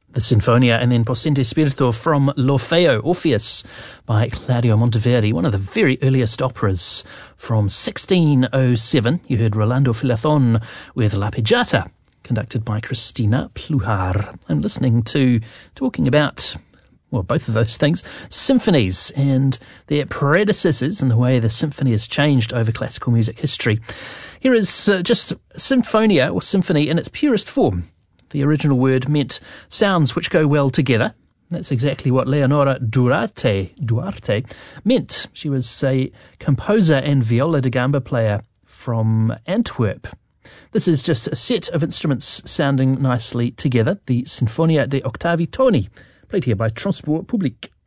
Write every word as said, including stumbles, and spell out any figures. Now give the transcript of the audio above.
The Sinfonia, and then Possente Spirito from L'Orfeo, Orpheus, by Claudio Monteverdi, one of the very earliest operas from sixteen oh seven. You heard Rolando Filathon with La Pigiata, conducted by Cristina Pluhar. I'm listening to, talking about, well, both of those things, symphonies and their predecessors and the way the symphony has changed over classical music history. Here is uh, just Sinfonia, or symphony, in its purest form. The original word meant sounds which go well together. That's exactly what Leonora Duarte, Duarte meant. She was a composer and viola da gamba player from Antwerp. This is just a set of instruments sounding nicely together. The Sinfonia de Octavi Toni, played here by Transport Public.